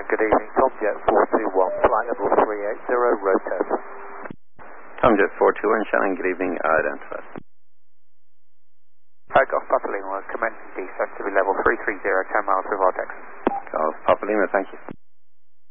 good evening. Tomjet 421, flight level 380, road test. Tomjet 421, Shannon, good evening, identify. Golf Papa Lima, commencing descent to be level 330, 10 miles with Vortex. Golf Papa Lima, thank you.